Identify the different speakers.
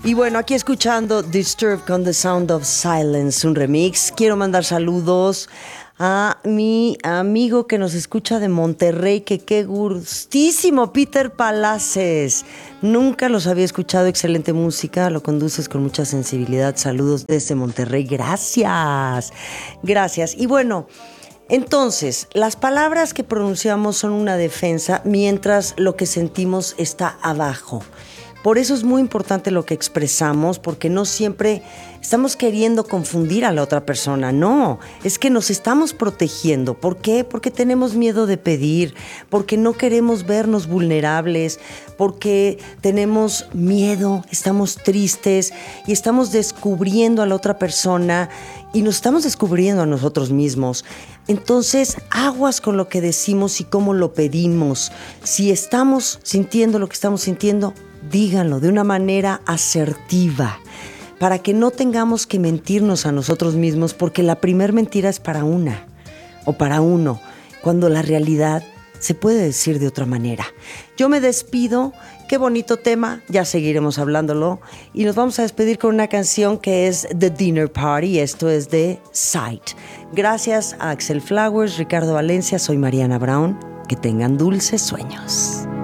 Speaker 1: Y bueno, aquí escuchando Disturbed con The Sound of Silence, un remix. Quiero mandar saludos a mi amigo que nos escucha de Monterrey, que qué gustísimo, Peter Palaces. Nunca los había escuchado, excelente música, lo conduces con mucha sensibilidad. Saludos desde Monterrey, gracias. Gracias. Y bueno, entonces, las palabras que pronunciamos son una defensa mientras lo que sentimos está abajo. Por eso es muy importante lo que expresamos, porque no siempre estamos queriendo confundir a la otra persona. No, es que nos estamos protegiendo. ¿Por qué? Porque tenemos miedo de pedir, porque no queremos vernos vulnerables, porque tenemos miedo, estamos tristes y estamos descubriendo a la otra persona y nos estamos descubriendo a nosotros mismos. Entonces, aguas con lo que decimos y cómo lo pedimos. Si estamos sintiendo lo que estamos sintiendo, díganlo de una manera asertiva, para que no tengamos que mentirnos a nosotros mismos, porque la primer mentira es para una o para uno, cuando la realidad se puede decir de otra manera. Yo me despido, qué bonito tema, ya seguiremos hablándolo, y nos vamos a despedir con una canción que es The Dinner Party, esto es de Sight. Gracias a Axel Flowers, Ricardo Valencia, soy Mariana Brown, que tengan dulces sueños.